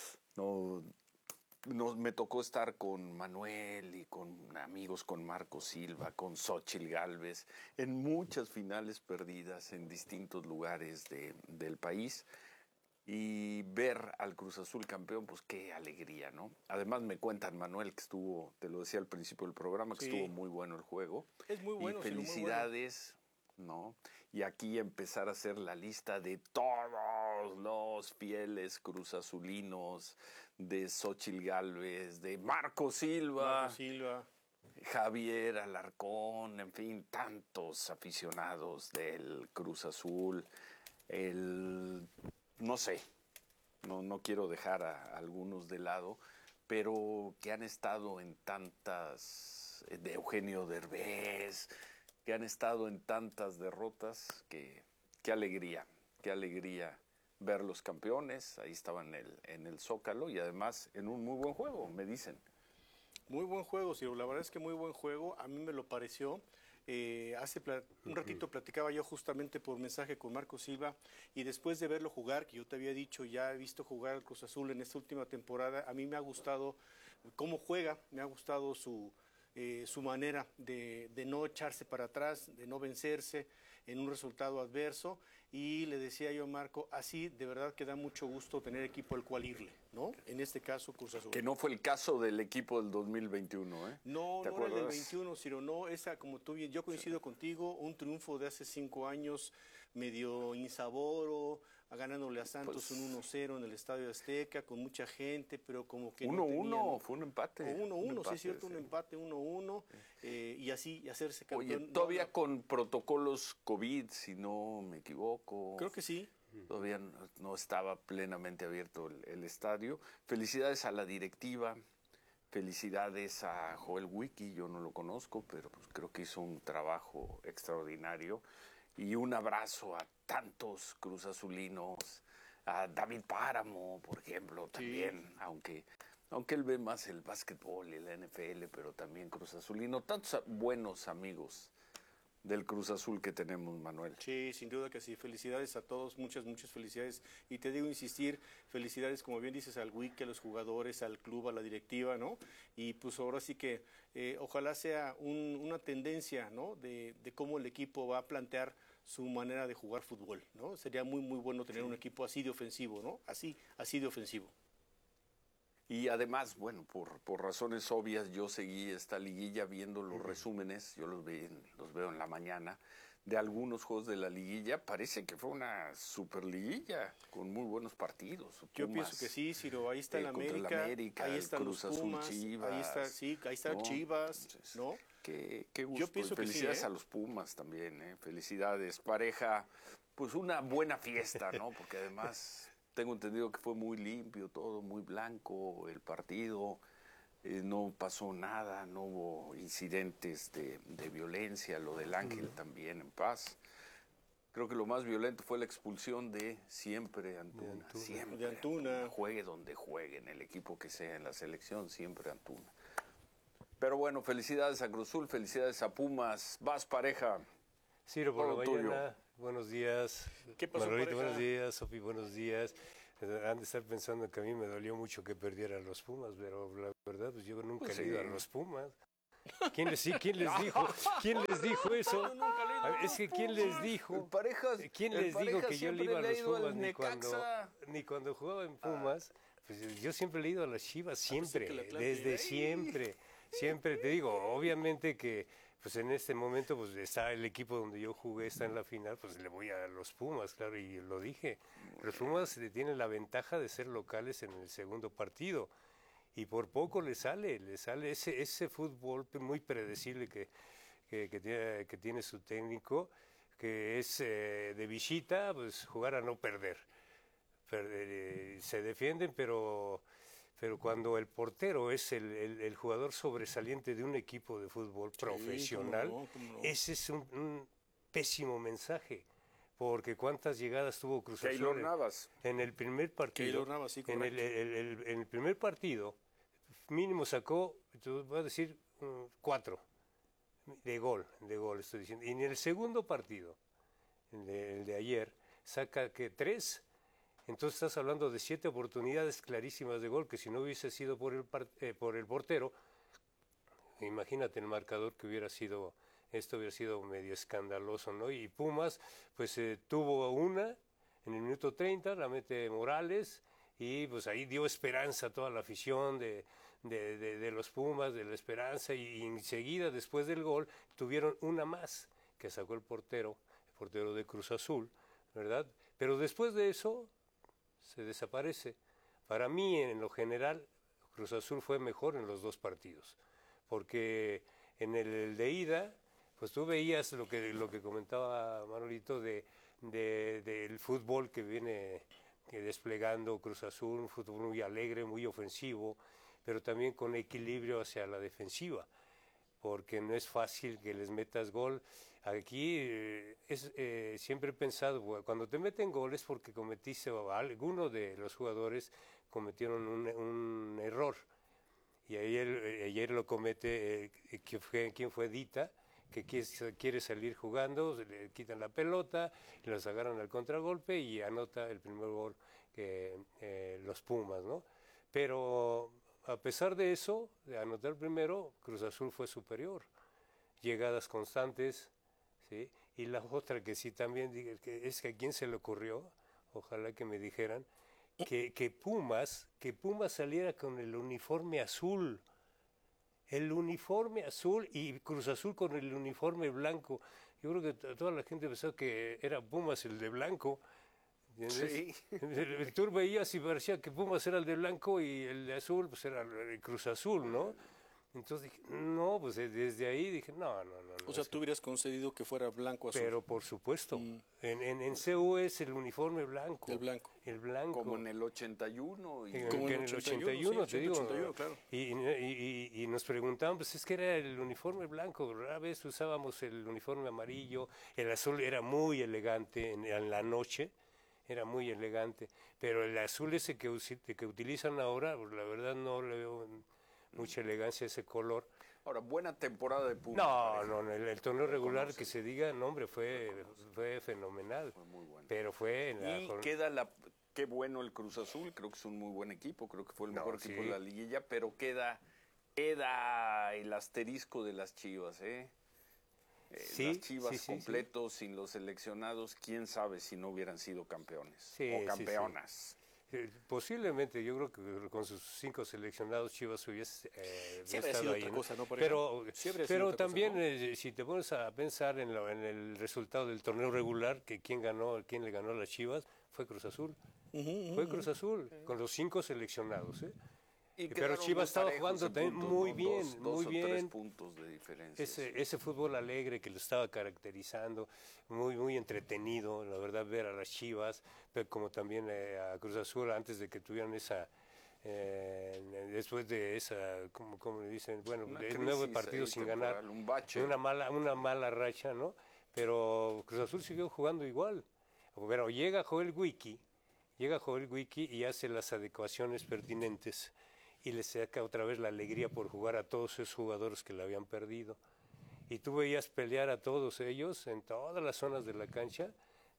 Me tocó estar con Manuel y con amigos, con Marco Silva, con Xóchitl Gálvez, en muchas finales perdidas en distintos lugares del país. Y ver al Cruz Azul campeón, pues qué alegría, ¿no? Además me cuentan, Manuel, que estuvo, te lo decía al principio del programa, que estuvo muy bueno el juego. Es muy bueno. Y felicidades, ¿no? Y aquí empezar a hacer la lista de todos los fieles cruzazulinos, de Xóchitl Gálvez, de Marco Silva, Javier Alarcón, en fin, tantos aficionados del Cruz Azul. No sé, no quiero dejar a algunos de lado, pero que han estado en tantas, de Eugenio Derbez, que han estado en tantas derrotas, qué alegría ver los campeones. Ahí estaban en el Zócalo y además en un muy buen juego, me dicen. Muy buen juego, Ciro, la verdad es que muy buen juego, a mí me lo pareció. Un ratito platicaba yo justamente por mensaje con Marco Silva y después de verlo jugar, que yo te había dicho, ya he visto jugar al Cruz Azul en esta última temporada, a mí me ha gustado cómo juega, me ha gustado su manera de no echarse para atrás, de no vencerse en un resultado adverso, y le decía yo a Marco, así de verdad que da mucho gusto tener equipo al cual irle, ¿no? En este caso Cruz Azul. Que no fue el caso del equipo del 2021, ¿eh? No era el del 21, Ciro, no, esa como tú bien, yo coincido contigo, un triunfo de hace 5 años medio insaboro, ganándole a Santos pues, un 1-0 en el Estadio Azteca, con mucha gente, pero como que 1-1, fue un empate. 1-1, sí es cierto, un empate 1-1, y así, y hacerse campeón. Oye, todavía con protocolos COVID, si no me equivoco. Creo que sí. Todavía no estaba plenamente abierto el estadio. Felicidades a la directiva, felicidades a Joel Wiki, yo no lo conozco, pero pues creo que hizo un trabajo extraordinario. Y un abrazo a tantos cruzazulinos, a David Páramo, por ejemplo, también, sí. aunque él ve más el básquetbol y la NFL, pero también cruzazulino, tantos buenos amigos del Cruz Azul que tenemos, Manuel. Sí, sin duda que sí. Felicidades a todos, muchas felicidades. Y te digo, insistir, felicidades, como bien dices, al Wiki, a los jugadores, al club, a la directiva, ¿no? Y pues ahora sí que ojalá sea una tendencia, ¿no? De cómo el equipo va a plantear su manera de jugar fútbol, ¿no? Sería muy bueno tener un equipo así de ofensivo, ¿no? Así de ofensivo. Y además, bueno, por razones obvias, yo seguí esta liguilla viendo los resúmenes, yo los veo en la mañana, de algunos juegos de la liguilla. Parece que fue una super liguilla, con muy buenos partidos. Pumas, yo pienso que sí, Ciro, ahí está el América, ahí están Cruz los Pumas, Azul, Chivas, ahí está Chivas, entonces, ¿no? Qué gusto. Yo pienso felicidades que sí, a los Pumas también, felicidades, pareja, pues una buena fiesta, ¿no? Porque además tengo entendido que fue muy limpio todo, muy blanco el partido, no pasó nada, no hubo incidentes de violencia, lo del Ángel también en paz. Creo que lo más violento fue la expulsión de siempre Antuna. Siempre de Antuna. Juegue donde juegue, en el equipo que sea, en la selección, siempre Antuna. Pero bueno, felicidades a Cruz Azul, felicidades a Pumas. Vas, pareja. Ciro, por la mañana, buenos días. ¿Qué pasó, Manolito, pareja? buenos días. Sofi, buenos días. han de estar pensando que a mí me dolió mucho que perdieran los Pumas, pero la verdad, pues yo nunca Pues he ido a sí. los Pumas. ¿Quién les dijo eso? Es que ¿quién les dijo? ¿Quién les dijo que yo le iba a los Pumas ni cuando jugaba en Pumas? Pues yo siempre le he ido a las Chivas, siempre, desde siempre. Siempre te digo, obviamente que pues en este momento pues está el equipo donde yo jugué, está en la final, pues le voy a los Pumas, claro, y lo dije. Los Pumas tienen la ventaja de ser locales en el segundo partido. Y por poco le sale ese fútbol muy predecible que tiene su técnico, que es de visita, pues jugar a no perder. Se defienden, pero cuando el portero es el jugador sobresaliente de un equipo de fútbol profesional, cómo no. ese es un pésimo mensaje. Porque cuántas llegadas tuvo Cruz Azul Keylor Navas. en el primer partido. Keylor Navas, sí, en correcto. en el primer partido mínimo sacó, voy a decir, 4 de gol, estoy diciendo. Y en el segundo partido, el de ayer, saca que 3. Entonces estás hablando de 7 oportunidades clarísimas de gol, que si no hubiese sido por el portero, imagínate el marcador que hubiera sido, esto hubiera sido medio escandaloso, ¿no? Y Pumas, pues tuvo una en el minuto 30, la mete Morales, y pues ahí dio esperanza a toda la afición de los Pumas, de la esperanza, y enseguida, después del gol, tuvieron una más, que sacó el portero de Cruz Azul, ¿verdad? Pero después de eso, se desaparece. Para mí, en lo general, Cruz Azul fue mejor en los 2 partidos, porque en el de ida, pues tú veías lo que comentaba Manolito del fútbol que viene desplegando Cruz Azul, un fútbol muy alegre, muy ofensivo, pero también con equilibrio hacia la defensiva, porque no es fácil que les metas gol. Aquí siempre he pensado, cuando te meten gol es porque cometiste, o alguno de los jugadores cometieron un error, y ayer lo comete, ¿quién fue? Dita, que quiere salir jugando, le quitan la pelota, los agarran al contragolpe y anota el primer gol los Pumas, ¿no? Pero a pesar de eso, de anotar primero, Cruz Azul fue superior. Llegadas constantes, ¿sí? Y la otra que sí también, es que a quién se le ocurrió, ojalá que me dijeran, que Pumas saliera con el uniforme azul. El uniforme azul y Cruz Azul con el uniforme blanco. Yo creo que toda la gente pensó que era Pumas el de blanco. Sí. Tú veías y parecía que Pumas era el de blanco y el de azul pues era el Cruz Azul, ¿no? Entonces dije, no, pues desde ahí dije, no. O sea, tú hubieras concedido que fuera blanco azul. Pero por supuesto, en CU es el uniforme blanco. El blanco. El blanco. Como en el 81. Como en el 81, sí, te digo. 81, claro. Y nos preguntaban, pues es que era el uniforme blanco, rara vez usábamos el uniforme amarillo, el azul era muy elegante en la noche, era muy elegante, pero el azul ese que utilizan ahora, pues la verdad no le veo mucha elegancia a ese color. Ahora, buena temporada de Pumas. No, el torneo regular que se diga, no hombre, fue fenomenal. Fue muy bueno. Pero fue en la Y qué bueno el Cruz Azul, creo que es un muy buen equipo, creo que fue el mejor equipo de la liguilla, pero queda el asterisco de las Chivas, ¿eh? Las Chivas completos, sin los seleccionados, quién sabe si no hubieran sido campeones o campeonas. Posiblemente, yo creo que con sus 5 seleccionados Chivas hubiese estado ahí. Cosa, ¿no? Pero también, si te pones a pensar en el resultado del torneo regular, que quién le ganó a las Chivas, fue Cruz Azul. Fue Cruz Azul, con los 5 seleccionados, ¿eh? Pero Chivas estaba jugando también muy bien, muy bien. 3 puntos de diferencia. Ese fútbol alegre que lo estaba caracterizando, muy entretenido, la verdad, ver a las Chivas, pero como también a Cruz Azul antes de que tuvieran después de esa, como le dicen, bueno, 9 partidos sin ganar, un bache. una mala racha, ¿no? Pero Cruz Azul siguió jugando igual. Pero llega Joel Wiki y hace las adecuaciones pertinentes y le saca otra vez la alegría por jugar a todos esos jugadores que le habían perdido. Y tú veías pelear a todos ellos en todas las zonas de la cancha,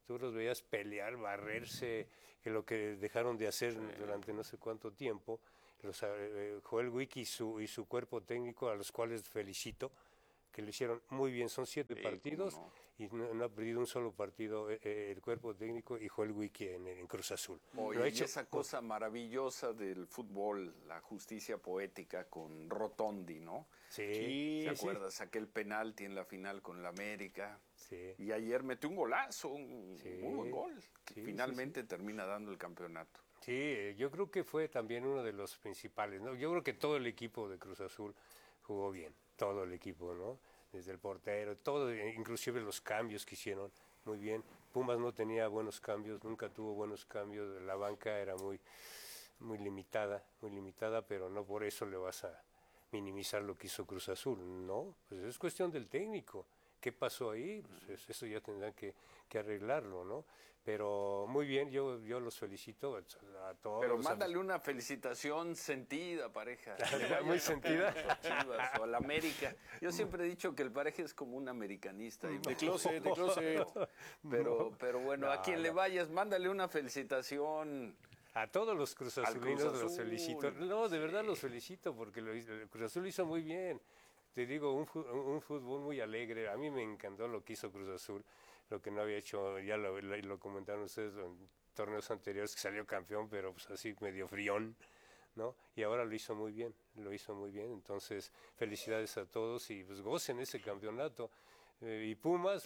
Tú los veías pelear, barrerse, que lo que dejaron de hacer durante no sé cuánto tiempo. Joel Wiki y su cuerpo técnico, a los cuales felicito, que lo hicieron muy bien. Son 7 partidos y no ha perdido un solo partido el cuerpo técnico y Joel Wiki en Cruz Azul. Oye, y esa cosa maravillosa del fútbol, la justicia poética con Rotondi, ¿no? Sí. ¿Te acuerdas? Aquel penalti en la final con la América. Sí. Y ayer metió un golazo, un muy buen gol, que finalmente termina dando el campeonato. Sí, yo creo que fue también uno de los principales, ¿no? Yo creo que todo el equipo de Cruz Azul jugó bien, todo el equipo, ¿no? Desde el portero, todo, inclusive los cambios que hicieron muy bien. Pumas no tenía buenos cambios, nunca tuvo buenos cambios, la banca era muy limitada, pero no por eso le vas a minimizar lo que hizo Cruz Azul, ¿no? Pues es cuestión del técnico. ¿Qué pasó ahí? Pues eso ya tendrán que arreglarlo, ¿no? Pero muy bien, yo los felicito a todos. Pero mándale una felicitación sentida, Pareja. Muy sentida. A Chivas o a la América. Yo siempre he dicho que el Pareja es como un americanista. De closet. Pero bueno, a quien le vayas, mándale una felicitación. A todos los Cruz Azulinos los felicito. No, de verdad los felicito porque el Cruz Azul hizo muy bien. Te digo, un fútbol muy alegre. A mí me encantó lo que hizo Cruz Azul, lo que no había hecho, ya lo comentaron ustedes en torneos anteriores, que salió campeón, pero pues así medio frión, ¿no? Y ahora lo hizo muy bien. Entonces, felicidades a todos y pues gocen ese campeonato. Y Pumas,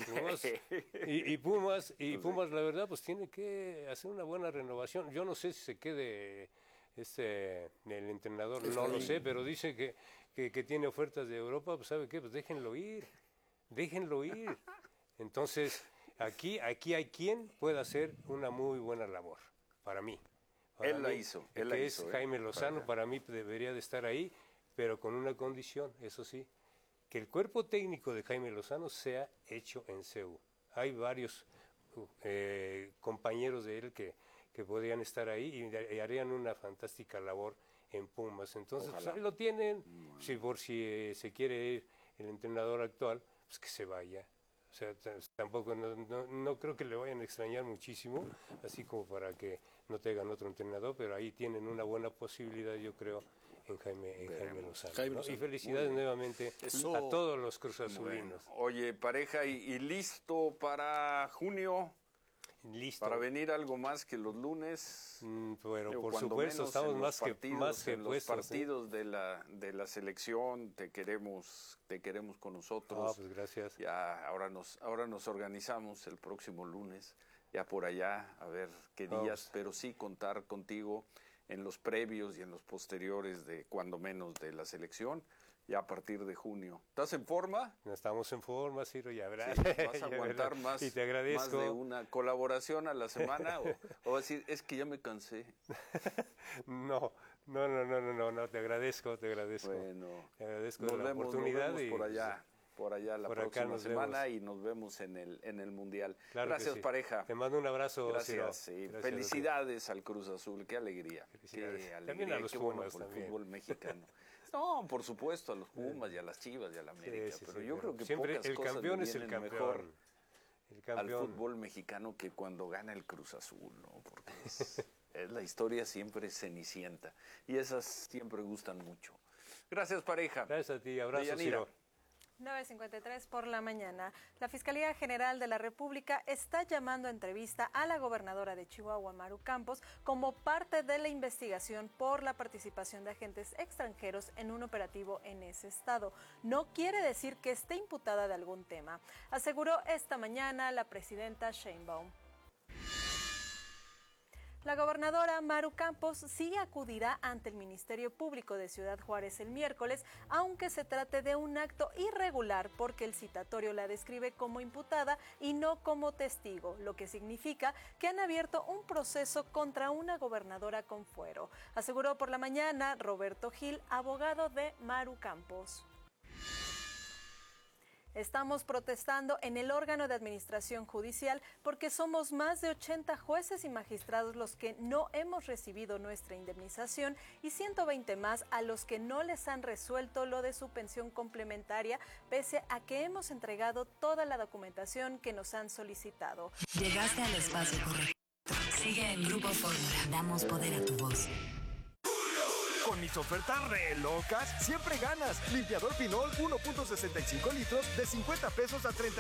la verdad, pues tiene que hacer una buena renovación. Yo no sé si se quede el entrenador, no lo sé, pero dice que tiene ofertas de Europa, pues ¿sabe qué? Pues déjenlo ir. Entonces, aquí hay quien pueda hacer una muy buena labor, para mí. Él la hizo. Jaime Lozano, para mí debería de estar ahí, pero con una condición, eso sí, que el cuerpo técnico de Jaime Lozano sea hecho en CEU. Hay varios compañeros de él que podrían estar ahí y harían una fantástica labor en Pumas. Entonces, pues ahí lo tienen. Si se quiere ir el entrenador actual, pues que se vaya. O sea, tampoco, no creo que le vayan a extrañar muchísimo, así como para que no tengan otro entrenador, pero ahí tienen una buena posibilidad, yo creo, en Jaime Lozano, ¿no? Y felicidades nuevamente a todos los cruzazulinos. Bueno, oye, Pareja, ¿y listo para junio? Listo. Para venir algo más que los lunes. Pero por supuesto, estamos más que en los partidos de la selección, te queremos con nosotros. Pues gracias. Ya ahora nos organizamos el próximo lunes, ya por allá, a ver qué días, pero sí contar contigo en los previos y en los posteriores de cuando menos de la selección. Ya a partir de junio. ¿Estás en forma? Estamos en forma, Ciro, ya verás. Sí, ¿vas a aguantar más, y te agradezco. más de una colaboración a la semana? ¿O decir, es que ya me cansé? No, te agradezco. Bueno, te agradezco la oportunidad. Nos vemos por allá la próxima semana y nos vemos en el Mundial. Claro. Gracias, Pareja. Te mando un abrazo, Gracias, Ciro. sí. Gracias, Felicidades al Cruz Azul, qué alegría. Felicidades. Qué alegría, también a los Pumas, por el fútbol mexicano. No, por supuesto, a los Pumas y a las Chivas y a la América, pero yo creo que siempre pocas el cosas campeón le es el vienen campeón. mejor al fútbol mexicano que cuando gana el Cruz Azul, ¿no? Porque es la historia siempre cenicienta y esas siempre gustan mucho. Gracias, Pareja. Gracias a ti, abrazo, Ciro. 9:53 por la mañana. La Fiscalía General de la República está llamando a entrevista a la gobernadora de Chihuahua, Maru Campos, como parte de la investigación por la participación de agentes extranjeros en un operativo en ese estado. No quiere decir que esté imputada de algún tema, aseguró esta mañana la presidenta Sheinbaum. La gobernadora Maru Campos sí acudirá ante el Ministerio Público de Ciudad Juárez el miércoles, aunque se trate de un acto irregular porque el citatorio la describe como imputada y no como testigo, lo que significa que han abierto un proceso contra una gobernadora con fuero, aseguró por la mañana Roberto Gil, abogado de Maru Campos. Estamos protestando en el órgano de administración judicial porque somos más de 80 jueces y magistrados los que no hemos recibido nuestra indemnización y 120 más a los que no les han resuelto lo de su pensión complementaria, pese a que hemos entregado toda la documentación que nos han solicitado. Llegaste al espacio correcto. Sigue en Grupo Fórmula. Damos poder a tu voz. Con mis ofertas re locas, siempre ganas. Limpiador Pinol 1.65 litros de 50 pesos a 30.